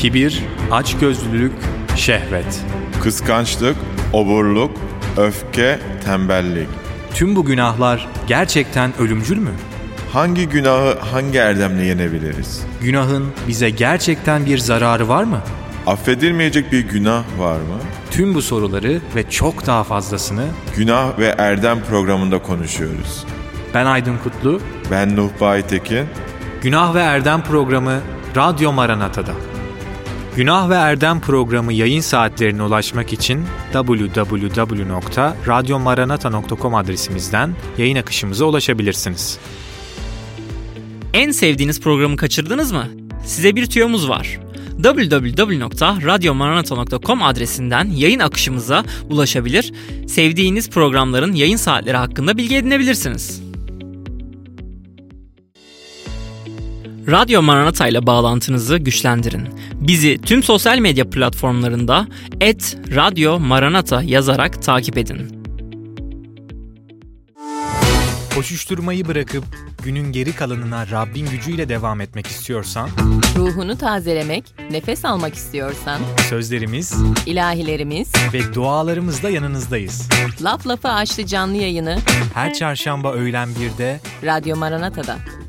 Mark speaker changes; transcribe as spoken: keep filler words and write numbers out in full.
Speaker 1: kibir, açgözlülük, şehvet,
Speaker 2: kıskançlık, oburluk, öfke, tembellik.
Speaker 1: Tüm bu günahlar gerçekten ölümcül mü?
Speaker 2: Hangi günahı hangi erdemle yenebiliriz?
Speaker 1: Günahın bize gerçekten bir zararı var mı?
Speaker 2: Affedilmeyecek bir günah var mı?
Speaker 1: Tüm bu soruları ve çok daha fazlasını
Speaker 2: Günah ve Erdem programında konuşuyoruz.
Speaker 1: ben Aydın Kutlu,
Speaker 2: Ben Nuh Baytekin.
Speaker 1: Günah ve Erdem programı Radyo Maranata'da. Günah ve Erdem programı yayın saatlerine ulaşmak için double-u double-u double-u nokta radyo maranata nokta com adresimizden yayın akışımıza ulaşabilirsiniz.
Speaker 3: En sevdiğiniz programı kaçırdınız mı? Size bir tüyomuz var. double-u double-u double-u nokta radyo maranata nokta com adresinden yayın akışımıza ulaşabilir, sevdiğiniz programların yayın saatleri hakkında bilgi edinebilirsiniz. Radyo Maranata ile bağlantınızı güçlendirin. Bizi tüm sosyal medya platformlarında et radyo maranata yazarak takip edin.
Speaker 1: Koşuşturmayı bırakıp günün geri kalanına Rabbin gücüyle devam etmek istiyorsan,
Speaker 4: ruhunu tazelemek, nefes almak istiyorsan,
Speaker 1: sözlerimiz,
Speaker 4: ilahilerimiz
Speaker 1: ve dualarımızla yanınızdayız.
Speaker 4: Laf Lafı Açtı canlı yayını
Speaker 1: Her çarşamba öğlen birde
Speaker 4: Radyo Maranata'da.